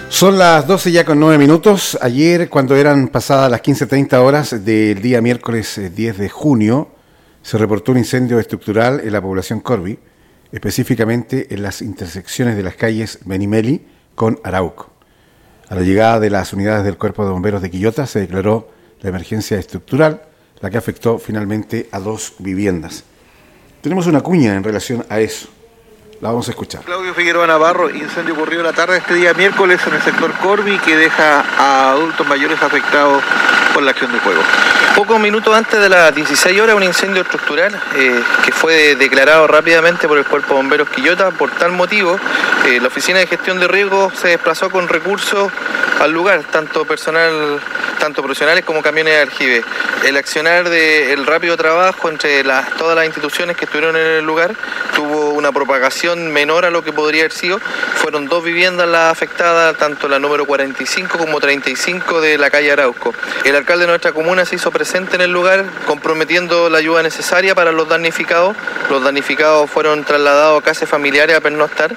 Son las 12 ya con 9 minutos. Ayer, cuando eran pasadas las 15:30 horas del día miércoles 10 de junio, se reportó un incendio estructural en la población Corvi, específicamente en las intersecciones de las calles Benimeli con Arauco. A la llegada de las unidades del Cuerpo de Bomberos de Quillota se declaró la emergencia estructural, la que afectó finalmente a 2 viviendas. Tenemos una cuña en relación a eso. La vamos a escuchar. Claudio Figueroa Navarro, incendio ocurrió la tarde de este día miércoles en el sector Corvi que deja a adultos mayores afectados por la acción de fuego. Pocos minutos antes de las 16 horas, un incendio estructural que fue declarado rápidamente por el Cuerpo de Bomberos Quillota. Por tal motivo, la Oficina de Gestión de Riesgos se desplazó con recursos al lugar, tanto profesionales como camiones de aljibe. El accionar del rápido trabajo entre todas las instituciones que estuvieron en el lugar tuvo una propagación menor a lo que podría haber sido. Fueron 2 viviendas las afectadas, tanto la número 45 como 35 de la calle Arauco. El alcalde de nuestra comuna se hizo presente en el lugar, comprometiendo la ayuda necesaria para los damnificados. Los damnificados fueron trasladados a casas familiares a pernoctar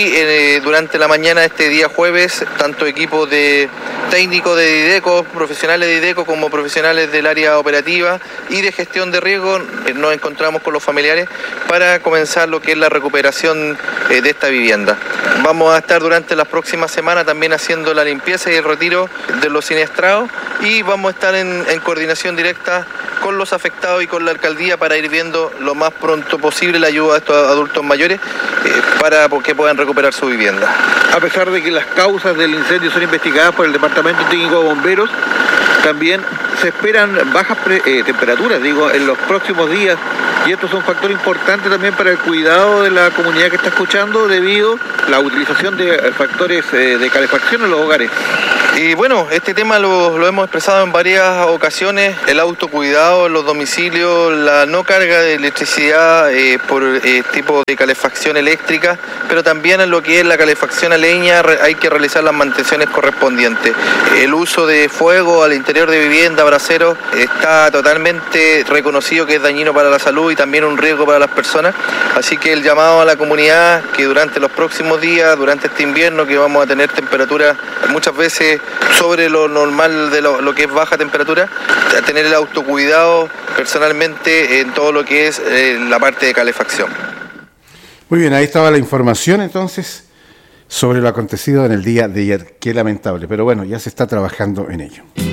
y durante la mañana de este día jueves, tanto equipos de técnicos de Dideco, profesionales de Dideco como profesionales del área operativa y de gestión de riesgo, nos encontramos con los familiares para comenzar lo que es la recuperación de esta vivienda. Vamos a estar durante las próximas semanas también haciendo la limpieza y el retiro de los siniestrados y vamos a estar en coordinación directa con los afectados y con la alcaldía para ir viendo lo más pronto posible la ayuda a estos adultos mayores para que puedan recuperar su vivienda. A pesar de que las causas del incendio son investigadas por el Departamento Técnico de Bomberos, también se esperan bajas temperaturas, en los próximos días, y esto es un factor importante también para el cuidado de la comunidad que está escuchando debido a la utilización de factores de calefacción en los hogares. Y bueno, este tema lo hemos expresado en varias ocasiones, el autocuidado en los domicilios, la no carga de electricidad por tipo de calefacción eléctrica, pero también en lo que es la calefacción a leña hay que realizar las mantenciones correspondientes. El uso de fuego al interior de vivienda, braseros, está totalmente reconocido que es dañino para la salud y también un riesgo para las personas, así que el llamado a la comunidad que durante los próximos días, durante este invierno que vamos a tener temperaturas muchas veces sobre lo normal de lo que es baja temperatura, a tener el autocuidado personalmente en todo lo que es la parte de calefacción. Muy bien, ahí estaba la información entonces sobre lo acontecido en el día de ayer. Qué lamentable, pero bueno, ya se está trabajando en ello.